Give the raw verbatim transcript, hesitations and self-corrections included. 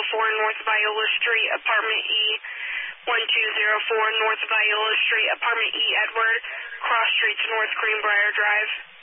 four North Viola Street, Apartment E, one two zero four North Viola Street, Apartment E, Edward, cross streets North Greenbrier Drive.